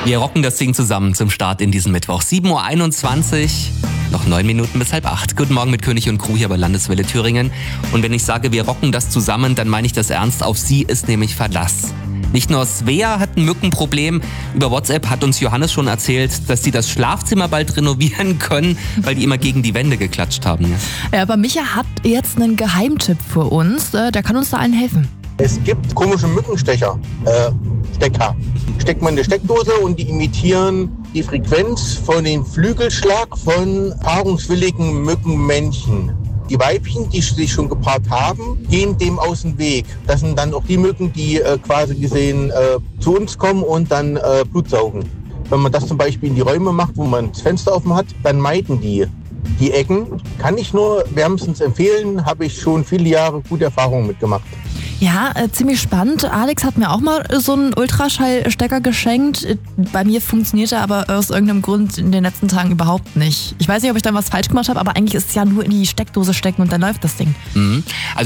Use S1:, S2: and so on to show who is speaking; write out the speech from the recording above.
S1: Wir rocken das Ding zusammen zum Start in diesen Mittwoch. 7.21 Uhr, noch 9 Minuten bis 7:30. Guten Morgen mit König und Crew hier bei Landeswelle Thüringen. Und wenn ich sage, wir rocken das zusammen, dann meine ich das ernst. Auf sie ist nämlich Verlass. Nicht nur Svea hat ein Mückenproblem. Über WhatsApp hat uns Johannes schon erzählt, dass sie das Schlafzimmer bald renovieren können, weil die immer gegen die Wände geklatscht haben.
S2: Ja, aber Micha hat jetzt einen Geheimtipp für uns. Der kann uns da allen helfen.
S3: Es gibt komische Mückenstecker. Stecker. Steckt man in eine Steckdose und die imitieren die Frequenz von dem Flügelschlag von paarungswilligen Mückenmännchen. Die Weibchen, die sich schon gepaart haben, gehen dem aus dem Weg. Das sind dann auch die Mücken, die quasi gesehen zu uns kommen und dann Blut saugen. Wenn man das zum Beispiel in die Räume macht, wo man das Fenster offen hat, dann meiden die Ecken. Kann ich nur wärmstens empfehlen, habe ich schon viele Jahre gute Erfahrungen mitgemacht.
S2: Ja, ziemlich spannend. Alex hat mir auch mal so einen Ultraschallstecker geschenkt. Bei mir funktioniert er aber aus irgendeinem Grund in den letzten Tagen überhaupt nicht. Ich weiß nicht, ob ich dann was falsch gemacht habe, aber eigentlich ist es ja nur in die Steckdose stecken und dann läuft das Ding.
S1: Mhm. Also